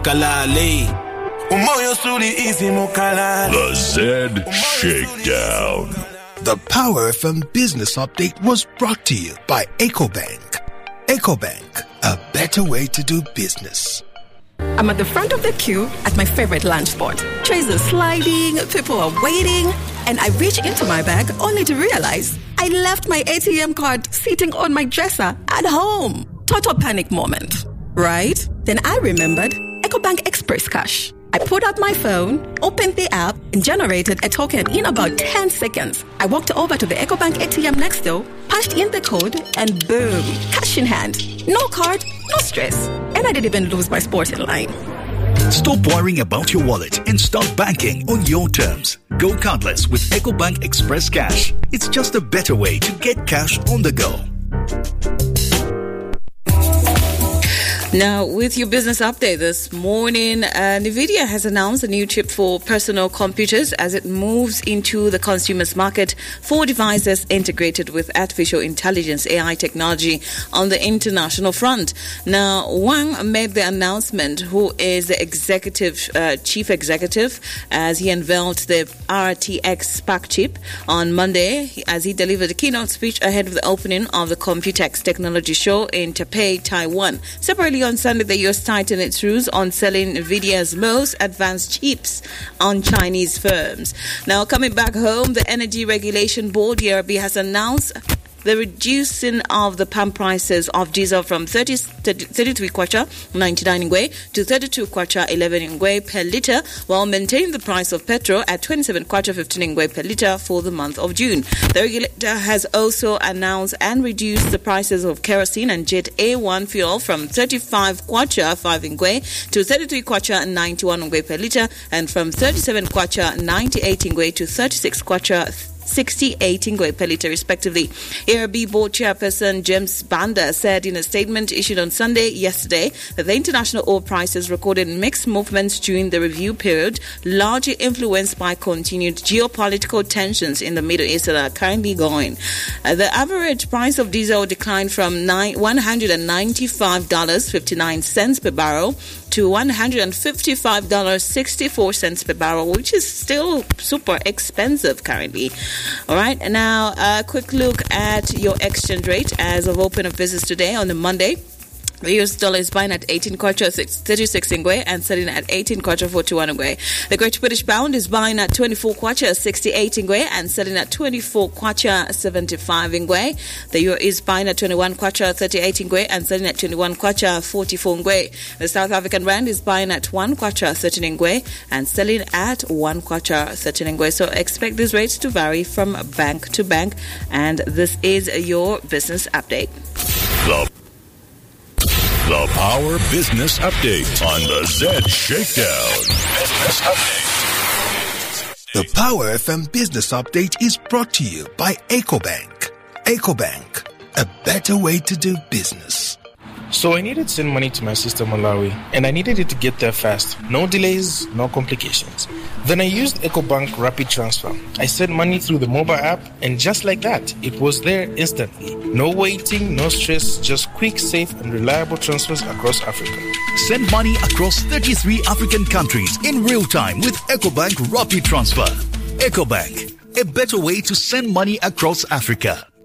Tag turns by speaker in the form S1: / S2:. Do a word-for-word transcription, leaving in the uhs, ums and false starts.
S1: kalali. Umoyo suli easy mo kalali.
S2: The Zed Shakedown.
S3: The Power F M Business Update was brought to you by EcoBank. EcoBank, a better way to do business.
S4: I'm at the front of the queue at my favorite lunch spot. Trays are sliding, people are waiting, and I reach into my bag only to realize I left my A T M card sitting on my dresser at home. Total panic moment, right? Then I remembered EcoBank Express Cash. I pulled out my phone, opened the app, and generated a token in about ten seconds. I walked over to the EcoBank A T M next door, punched in the code, and boom, cash in hand. No card, no stress. And I didn't even lose my sport in line.
S5: Stop worrying about your wallet and start banking on your terms. Go cardless with EcoBank Express Cash. It's just a better way to get cash on the go.
S6: Now, with your business update this morning, uh, NVIDIA has announced a new chip for personal computers as it moves into the consumer's market for devices integrated with artificial intelligence A I technology on the international front. Now, Wang made the announcement, who is the executive uh, chief executive, as he unveiled the R T X Spark chip on Monday as he delivered a keynote speech ahead of the opening of the Computex Technology Show in Taipei, Taiwan. Separately, on Sunday, the U S tightened its rules on selling NVIDIA's most advanced chips on Chinese firms. Now, coming back home, the Energy Regulation Board, E R B, has announced the reducing of the pump prices of diesel from thirty, thirty, thirty-three kwacha ninety-nine ngwe to thirty-two kwacha eleven ngwe per litre, while maintaining the price of petrol at twenty-seven kwacha fifteen ngwe per litre for the month of June. The regulator has also announced and reduced the prices of kerosene and jet A one fuel from thirty-five kwacha five ngwe to thirty-three kwacha ninety-one ngwe per litre, and from thirty-seven kwacha ninety-eight ngwe to thirty-six kwacha sixty-eight ngwe per litre, respectively. A R B Board Chairperson James Banda said in a statement issued on Sunday yesterday that the international oil prices recorded mixed movements during the review period, largely influenced by continued geopolitical tensions in the Middle East that are currently going. Uh, the average price of diesel declined from one hundred ninety-five dollars and fifty-nine cents per barrel to one hundred fifty-five dollars and sixty-four cents per barrel, which is still super expensive currently. All right, and now a quick look at your exchange rate as of open of business today on the Monday. The U S dollar is buying at eighteen kwacha thirty-six ngwe and selling at eighteen kwacha forty-one ngwe. The Great British Pound is buying at twenty-four kwacha sixty-eight ngwe and selling at twenty-four kwacha seventy-five ngwe. The Euro is buying at twenty-one kwacha thirty-eight ngwe and selling at twenty-one kwacha forty-four ngwe. The South African Rand is buying at one kwacha thirteen ngwe and selling at one kwacha thirteen ngwe. So expect these rates to vary from bank to bank, and this is your business update.
S2: The The Power Business Update on the Zed Shakedown. Business Update.
S3: The Power F M Business Update is brought to you by EcoBank. EcoBank, a better way to do business.
S7: So I needed to send money to my sister Malawi, and I needed it to get there fast. No delays, no complications. Then I used EcoBank Rapid Transfer. I sent money through the mobile app, and just like that, it was there instantly. No waiting, no stress, just quick, safe, and reliable transfers across Africa.
S5: Send money across thirty-three African countries in real time with EcoBank Rapid Transfer. EcoBank, a better way to send money across Africa.